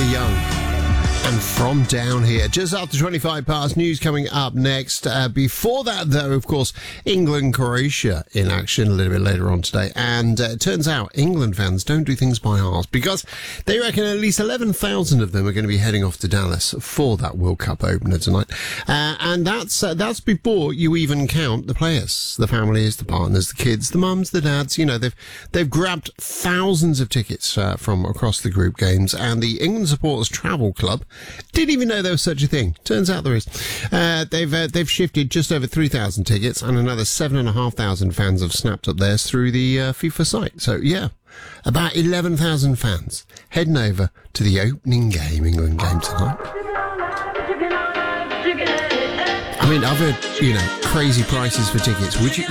Young. And From Down Here. Just after 25 past, news coming up next. Before that, though, of course, England-Croatia in action a little bit later on today. And it turns out England fans don't do things by halves, because they reckon at least 11,000 of them are going to be heading off to Dallas for that World Cup opener tonight. And that's before you even count the players, the families, the partners, the kids, the mums, the dads. You know, they've grabbed thousands of tickets from across the group games, and the England Supporters Travel Club didn't even know there was such a thing. Turns out there is. They've shifted just over 3,000 tickets, and another 7,500 fans have snapped up theirs through the FIFA site. So yeah, about 11,000 fans heading over to the opening England game tonight. I mean, I've heard, crazy prices for tickets.